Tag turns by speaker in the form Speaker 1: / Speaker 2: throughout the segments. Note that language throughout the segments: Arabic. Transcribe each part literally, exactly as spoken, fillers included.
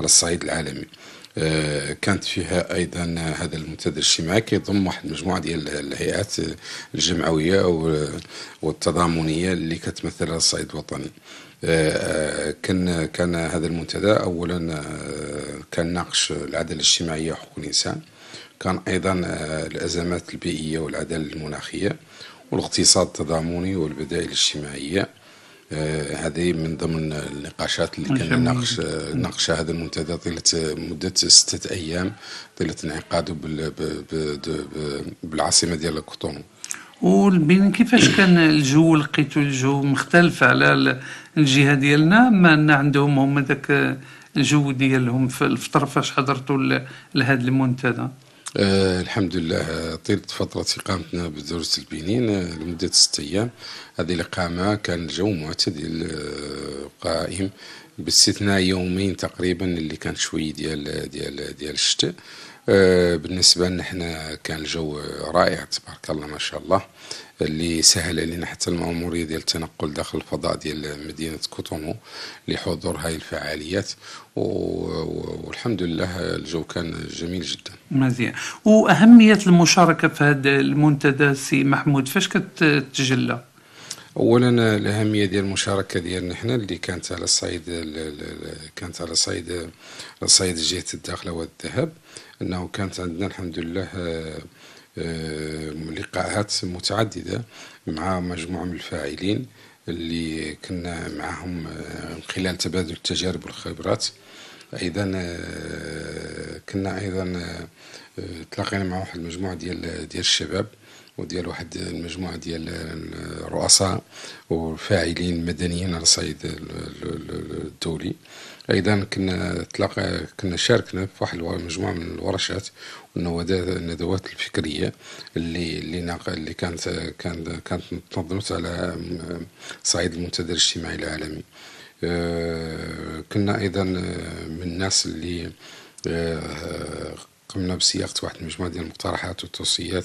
Speaker 1: على الصعيد العالمي. كانت فيها ايضا هذا المنتدى الاجتماعي كيضم واحد المجموعه ديال الهيئات الجمعويه والتضامنيه اللي كتمثل على الصعيد الوطني. كان كان هذا المنتدى اولا كان ناقش العداله الاجتماعيه وحقوق الانسان، كان ايضا الازمات البيئيه والعداله المناخيه والاقتصاد التضامني والبدائل الاجتماعيه. آه هذه من ضمن النقاشات اللي كنا ناقش ناقش هذا المنتدى طيله مده ستة ايام طيله انعقاده بالعاصمه ديال كوتونو.
Speaker 2: والبين كيفاش كان الجو؟ لقيتوا الجو مختلف على الجهه ديالنا، ما ان عندهم هم ذاك الجو ديالهم في الفتره فاش حضرتوا لهذا المنتدى؟
Speaker 1: آه الحمد لله، طيلة فترة إقامتنا بدولة البنين آه لمدة ستة أيام. هذه الإقامة كان الجو معتدل آه قائم باستثناء يومين تقريبا اللي كان شوي ديال ديال ديال الشتاء. آه بالنسبة لنا حنا كان الجو رائع تبارك الله ما شاء الله، اللي سهل علينا حتى المأمورية ديال التنقل داخل الفضاء ديال مدينة كوتونو لحضور هاي الفعاليات، والحمد لله الجو كان جميل جدا.
Speaker 2: مزيان. وأهمية المشاركة في هذا المنتدى سي محمود فاش كتتجلى؟
Speaker 1: اولا الاهميه ديال المشاركه ديالنا حنا اللي كانت على الصعيد كانت على صعيد على صعيد جهه الداخله والذهب، انه كانت عندنا الحمد لله لقاءات متعدده مع مجموعه من الفاعلين اللي كنا معهم من خلال تبادل التجارب والخبرات. ايضا كنا ايضا تلاقينا مع واحد المجموعه ديال ديال الشباب وديال واحد المجموعه ديال الرؤساء والفاعلين المدنيين على الصعيد الدولي. ايضا كنا تلاقى كنا شاركنا في واحد المجموعه من الورشات والندوات الفكريه اللي اللي اللي كانت كانت كانت تنظمت على صعيد المنتدى الاجتماعي العالمي. كنا ايضا من الناس اللي قمنا بصياغه واحد المجموعه ديال المقترحات والتوصيات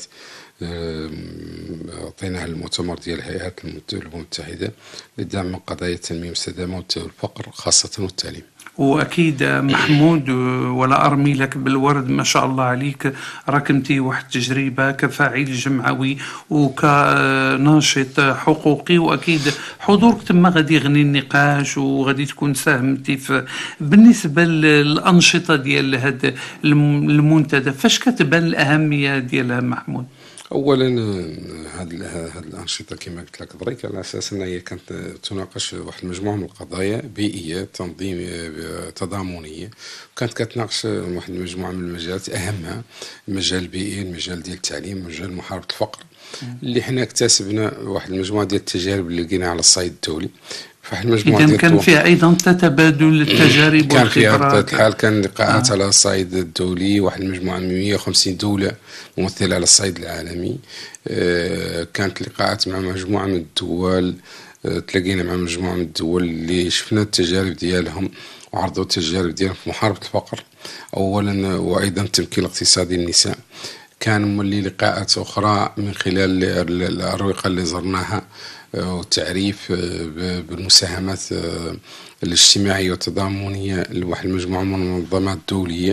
Speaker 1: عطيناها للمؤتمر ديال الهيئات الامم المتحده لدعم قضايا التنميه المستدامه والفقر خاصه والتعليم.
Speaker 2: واكيد محمود ولا ارمي لك بالورد ما شاء الله عليك، راكمتي واحد التجربه كفاعل جمعوي وكناشط حقوقي، واكيد حضورك تما غادي يغني النقاش وغادي تكون ساهمتي في بالنسبه للانشطه ديال هذا المنتدى. فاش كتبان الاهميه ديالها محمود؟
Speaker 1: اولا هاد هاد الانشطه كما قلت لك دريك على اساس ان هي كانت تناقش واحد المجموعه من القضايا بيئيه تنظيميه تضامنيه، وكانت كتناقش واحد المجموعه من المجالات اهمها المجال البيئي، المجال ديال التعليم، مجال محاربه الفقر اللي حنا اكتسبنا واحد المجموعه ديال التجارب اللي لقيناها على الصعيد الدولي.
Speaker 2: إذن كان فيها أيضا تتبادل التجارب
Speaker 1: كان فيها
Speaker 2: والخبرات.
Speaker 1: الحال كان لقاءات آه. على الصعيد الدولي، واحد المجموعة من مئة وخمسين دولة ممثلة على الصعيد العالمي. آه كانت لقاءات مع مجموعة من الدول، آه تلاقينا مع مجموعة من الدول اللي شفنا التجارب ديالهم وعرضوا التجارب ديالهم في محاربة الفقر أولا، وأيضا التمكين الاقتصادي للنساء. كان مولي لقاءات أخرى من خلال الأروقة اللي زرناها والتعريف بالمساهمات الاجتماعية والتضامنية لواحد المجموعة من المنظمات الدولية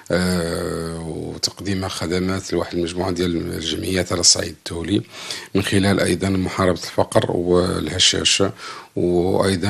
Speaker 1: وتقديم خدمات لواحد المجموعة ديال الجمعيات على الصعيد الدولي من خلال أيضا محاربة الفقر والهشاشة، وأيضا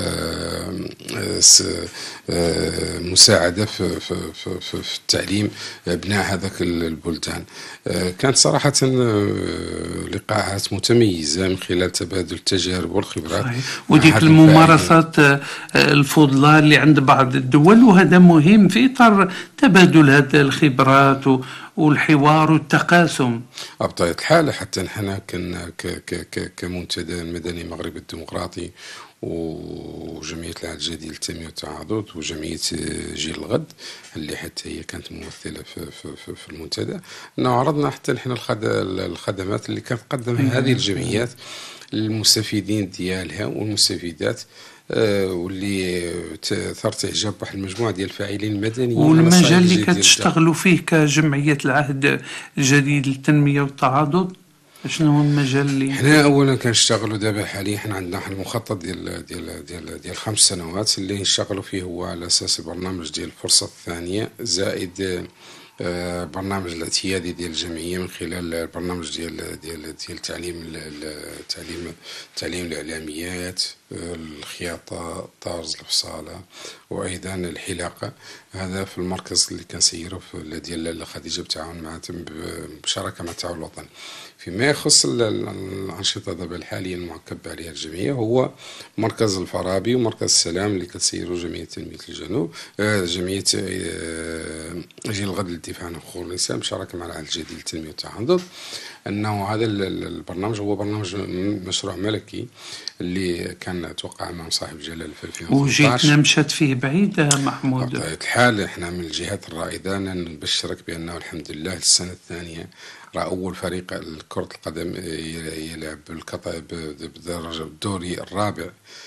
Speaker 1: مساعدة في, في, في, في التعليم أبناء هذاك البلدان. كانت صراحة لقاءات متميزة من خلال تبادل التجارب والخبرات.
Speaker 2: وديك الممارسات الفضلى اللي عند بعض الدول، وهذا مهم في إطار تبادل هذه الخبرات والحوار والتقاسم.
Speaker 1: بطبيعة الحال حتى نحن كنا كمنتدى المدني المغربي الديمقراطي وجمعية العهد الجديد للتنمية والتعاضد وجمعية جيل الغد اللي حتى هي كانت ممثلة في, في, في, في المنتدى، أنه عرضنا حتى نحن الخدمات اللي كانت تقدمها هذه الجمعيات للمستفيدين ديالها والمستفيدات، آه واللي ثارت إعجاب واحد المجموعة ديال الفاعلين المدنيين.
Speaker 2: والمجال اللي كتشتغلوا فيه كجمعية العهد الجديد للتنمية والتعاضد؟ شنو هو المجال اللي
Speaker 1: حنا اولا كنشتغلوا دابا حاليا، حنا عندنا واحد المخطط ديال ديال ديال ديال خمس سنوات اللي نشتغلوا فيه، هو على اساس البرنامج ديال الفرصه الثانيه، زائد آه، برنامج الاعتيادي ديال الجمعيه من خلال البرنامج ديال ديال ديال تعليم التعليم تعليم الاعلاميات، آه، الخياطه، طارز الفصاله، وايضا الحلاقه. هذا في المركز اللي كنسيروا ديال لاله خديجه بالتعاون مع بشراكه مع التعاون الوطني. فيما يخص الأنشطة دابا حاليا المعكب عليها الجمعية، هو مركز الفارابي ومركز السلام اللي كتسيروا جمعية تنمية الجنوب، آه جمعية آه جيل الغد للدفاع عن حقوق الإنسان بشراكة مع العهد الجديد للتنمية والتحضر. أنه هذا البرنامج هو برنامج مشروع ملكي اللي كان توقع مع صاحب الجلالة في ألفين وثلاثة عشر،
Speaker 2: وجيتنا مشات فيه بعيد محمود.
Speaker 1: بطبيعة الحال احنا من الجهات الرائدة نبشرك بأنه الحمد لله السنة الثانية راه أول فريق كرة القدم يلعب بالدرجة الدوري الرابع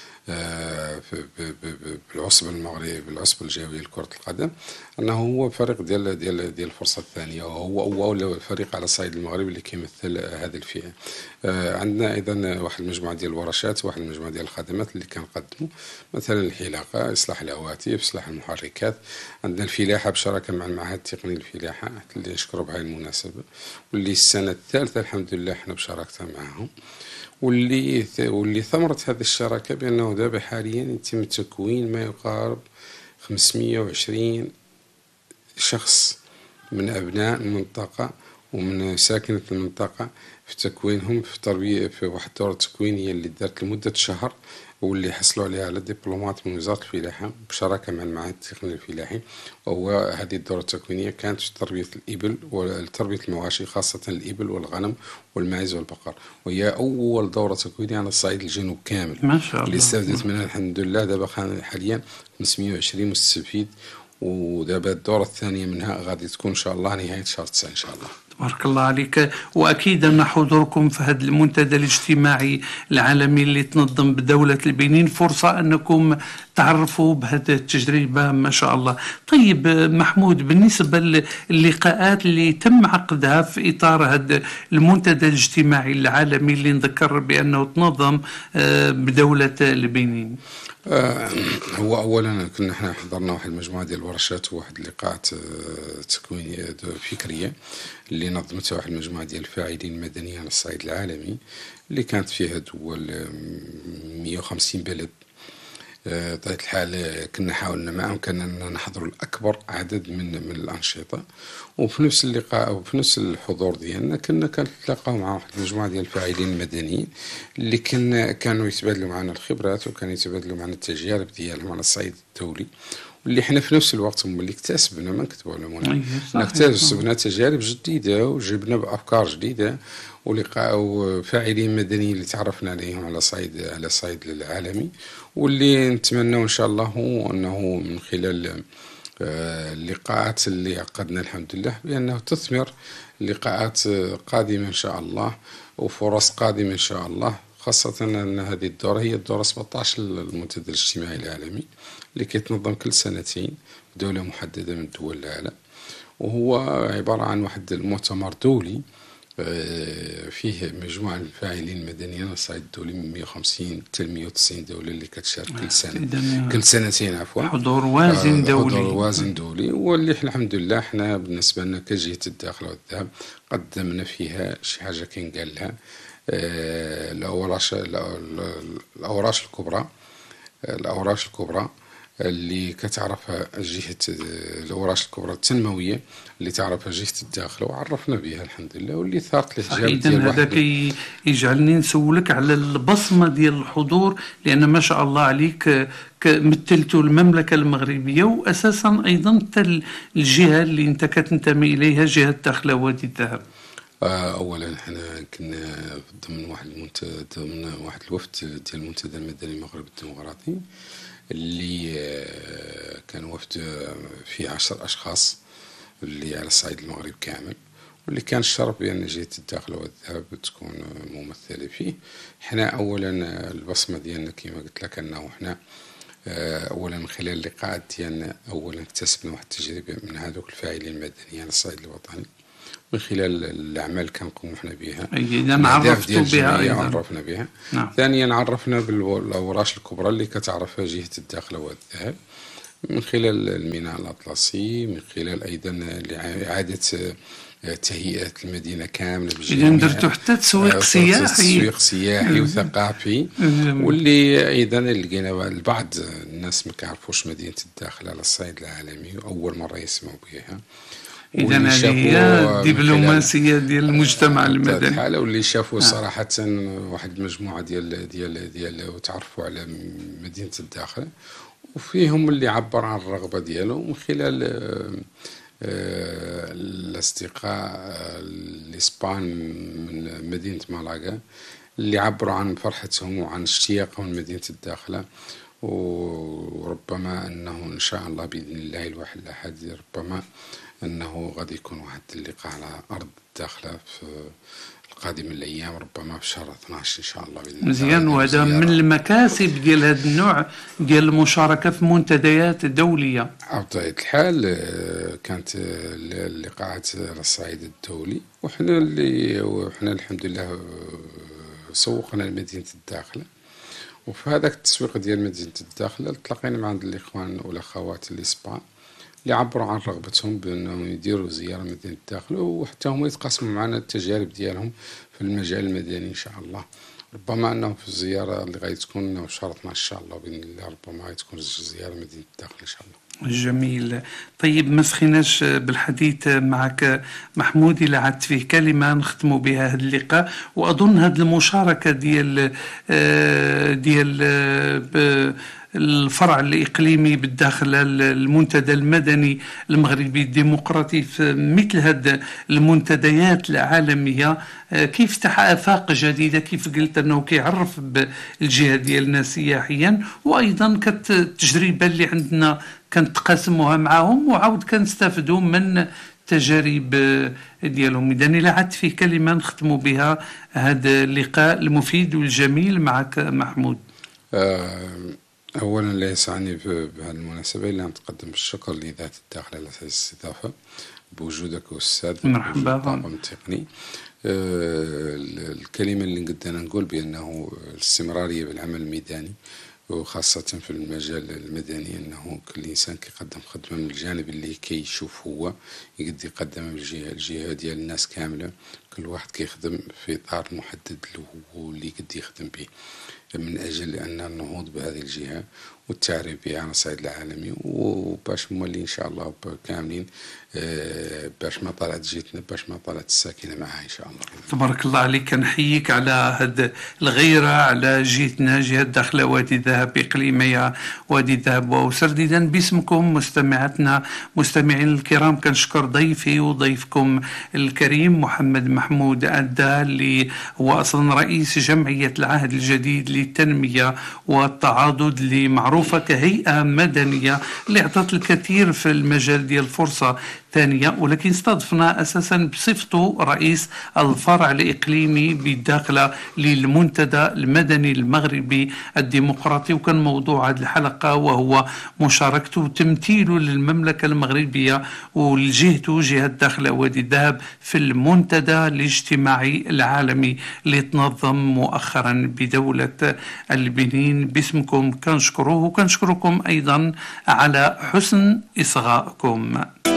Speaker 1: بالعصبة المغربي بالعصبة الجوية لكرة القدم، أنه هو فريق ديال ديال ديال الفرصة الثانية، وهو أول فريق على الصعيد المغربي اللي كيمثل هذه الفئة. عندنا أيضا واحد المجموعة ديال الورشات، واحد المجموعة ديال الخدمات اللي كنقدموا، مثلا الحلاقة، إصلاح الهواتف، إصلاح المحركات. عندنا الفلاحة بشراكة مع المعهد التقني للفلاحة اللي نشكروا بهذه المناسبة، واللي السنة الثالثة الحمد لله احنا بشراكتها معهم، واللي واللي ثمرة هذه الشراكة بأنه دابا حاليا يتم تكوين ما يقارب خمسمائة وعشرين شخص من أبناء المنطقة ومن ساكنة المنطقة في تكوينهم في تربية في واحد الدورة تكوينية اللي دارت لمدة شهر، واللي حصلوا عليها على دبلومات من وزارة الفلاحة بشراكة مع المعهد التقني الفلاحي. وهو هذه الدورة التكوينية كانت في تربية الإبل وتربية المواشي، خاصة الإبل والغنم والماعز والبقر، وهي أول دورة تكوينية على الصعيد الجنوب كامل
Speaker 2: ما شاء الله،
Speaker 1: اللي استفدت منها الحمد لله. دابا حاليا خمسمائة وعشرين مستفيد، ودابا الدورة الثانية منها غادي تكون إن شاء الله نهاية شهر تسعة إن شاء الله.
Speaker 2: تبارك الله عليك. واكيد ان حضوركم في هذا المنتدى الاجتماعي العالمي اللي تنظم بدوله البنين فرصه انكم تعرفوا بهذه التجربه ما شاء الله. طيب محمود، بالنسبه للقاءات اللي تم عقدها في اطار هذا المنتدى الاجتماعي العالمي اللي نذكر بانه تنظم بدوله البنين،
Speaker 1: آه هو اولا كنا احنا حضرنا واحد المجموعه ديال الورشات وواحد اللقاءات آه تكوينيه فكريه اللي نظمتها واحد المجموعه ديال الفاعلين المدنيين على الصعيد العالمي، اللي كانت فيها دول مئة وخمسين بلد. بطبيعة آه الحال كنا حاولنا ما أمكننا نحضر الأكبر عدد من من الأنشطة، وفي نفس اللقاء وفي نفس الحضور ديالنا كنا كنتلاقاو مع واحد المجموعة ديال الفاعلين المدنيين اللي كنا كانوا يتبادلوا معنا الخبرات وكانوا يتبادلوا معنا التجارب ديالهم على الصعيد الدولي، واللي احنا في نفس الوقت هم اللي اكتسبنا، ما نكتبوا عليهم، اكتسبنا تجارب جديدة وجبنا بأفكار جديدة ولقاء فاعلين مدنيين اللي تعرفنا عليهم على صعيد على صعيد العالمي، واللي نتمنى ان شاء الله هو انه من خلال اللقاءات اللي عقدنا الحمد لله بانه تثمر لقاءات قادمه ان شاء الله وفرص قادمه ان شاء الله، خاصه ان هذه الدوره هي الدوره سبعة عشر للمنتدى الاجتماعي العالمي اللي كيتنظم كل سنتين بدوله محدده من دول العالم، وهو عباره عن واحد المؤتمر دولي فيه مجموعة الفاعلين المدنيين على الصعيد الدولي من مئة وخمسين حتى مئة وتسعين دولة اللي كتشارك كل سنة كل سنتين عفوا،
Speaker 2: حضور وازن دولي
Speaker 1: حضور وازن دولي، واللي الحمد لله احنا بالنسبة لنا كجهة الداخل والذهب قدمنا فيها شي حاجة كاين قال لها الأوراش الأوراش الكبرى الأوراش الكبرى اللي كتعرفها جهة الأوراش الكبرى التنموية اللي تعرفها جهة الداخل وعرفنا بها الحمد لله، واللي ثارت الإحجاب
Speaker 2: ديال هذا كي يجعلني نسولك على البصمة ديال الحضور، لأن ما شاء الله عليك مثلتوا المملكة المغربية وأساسا أيضا الجهة اللي أنت كتنتمي إليها جهة داخل وادي الذهب.
Speaker 1: اولا احنا كنا ضمن واحد المنتدى ضمن واحد الوفد ديال المنتدى المدني المغربي الديمقراطي اللي كان وفد فيه عشر اشخاص اللي على الصعيد المغرب كامل، واللي كان الشرف بان جهه الداخل والذهب تكون ممثله فيه. حنا اولا البصمه ديالنا كما قلت لك انه حنا اولا من خلال اللقاءات ديالنا اولا اكتسبنا واحد التجربه من هذوك الفاعلين المدنيين على الصعيد الوطني، من خلال الأعمال اللي كنقوموا حنا بها.
Speaker 2: إذا عرفتوا بها أيضا.
Speaker 1: عرفنا بها.
Speaker 2: نعم.
Speaker 1: ثانيا عرفنا بالأوراش الكبرى اللي كتعرفها جهة الداخلة والذهب من خلال الميناء الأطلسي، من خلال أيضا إعادة تهيئة المدينة كاملة.
Speaker 2: إذا درتوا حتى تسويق سياحي،
Speaker 1: تسويق سياحي وثقافي، واللي أيضا لقينا البعض الناس ما كيعرفوش مدينة الداخلة على الصعيد العالمي وأول مرة يسمعوا بها.
Speaker 2: إذا هذه هي الدبلوماسية ديال المجتمع المدني
Speaker 1: الحالة، واللي شافوا صراحة واحد المجموعة ديال ديال ديال وتعرفوا على مدينة الداخلة، وفيهم اللي عبر عن الرغبة ديالو من خلال الأصدقاء الإسبان من مدينة مالاغا اللي عبروا عن فرحتهم وعن اشتياقهم لمدينة الداخلة. وربما أنه إن شاء الله بإذن الله الواحد الأحد ربما أنه غادي يكون واحد اللقاء على أرض الداخلة في القادم الأيام، ربما في شهر اثناش إن شاء الله بإذن الله.
Speaker 2: مزيان. وهذا من المكاسب ديال هذا النوع ديال المشاركة في منتديات دولية.
Speaker 1: بطبيعة الحال كانت اللقاءات على الصعيد الدولي، وحنا اللي وحنا الحمد لله سوقنا لمدينة الداخلة، وفي هذاك التسويق ديال مدينة الداخلة التقينا مع عند الإخوان والأخوات الإسبان اللي عبروا عن رغبتهم بأنهم يديروا زيارة مدينة الداخلة، وحتى هم يتقاسموا معنا التجارب ديالهم في المجال المدني إن شاء الله. ربما أنه في الزيارة اللي غادي تكون في شهر اثناش إن شاء الله بإذن الله، ربما غادي تكون زيارة مدينة الداخلة إن شاء الله.
Speaker 2: جميل. طيب ما سخيناش بالحديث معك محمود، إلا عدت فيه كلمة نختموا بها هذا اللقاء. وأظن هذه المشاركة ديال ديال الفرع الإقليمي بالداخل المنتدى المدني المغربي الديمقراطي في مثل هذه المنتديات العالمية كيفتح آفاق جديدة، كيف قلت أنه كيعرف بالجهة ديالنا سياحيا، وأيضا كالتجربة اللي عندنا كنتقاسموها معهم وعاود كنستافدوا من تجارب ديالهم. إذا إلا عدت فيه كلمة نختموا بها هذا اللقاء المفيد والجميل معك محمود.
Speaker 1: أه أولا لا يسعني بهذه المناسبة إلا أن تقدم بالشكر لذات الداخل على الاستضافة بوجودك والسادة.
Speaker 2: مرحبا.
Speaker 1: الطاقم التقني. أه الكلمة اللي قدنا نقول بأنه الاستمرارية بالعمل الميداني وخاصة في المجال المدني، أنه كل إنسان كيقدم خدمة من الجانب اللي كيشوف هو يقدر يقدمها بالجهة الجهة ديال الناس كاملة، كل واحد كيخدم في إطار محدد له هو اللي يقدر يخدم به من أجل أن النهوض بهذه الجهة والتعريف بها على الصعيد العالمي، وباش مولي إن شاء الله كاملين باش ما طلعت جيتنا باش ما طلعت الساكنة معها إن شاء الله.
Speaker 2: تبارك الله عليك. نحييك على هذه الغيرة على جهتنا، جهة داخلة وادي الذهب إقليمية وادي الذهب وسرديدا. باسمكم مستمعاتنا مستمعين الكرام كنشكر ضيفي وضيفكم الكريم محمد محمود أدا اللي هو أصلا رئيس جمعية العهد الجديد للتنمية والتعاضد اللي معروفة كهيئة مدنية اللي أعطت الكثير في المجال ديال الفرصة ثانية، ولكن استضفنا أساسا بصفته رئيس الفرع الإقليمي بالداخلة للمنتدى المدني المغربي الديمقراطي. وكان موضوع هذه الحلقة وهو مشاركته وتمثيله للمملكة المغربية ولجهته جهة داخلة وادي الذهب في المنتدى الاجتماعي العالمي اللي تنظم مؤخرا بدولة البنين. باسمكم كنشكروه وكنشكركم أيضا على حسن إصغائكم.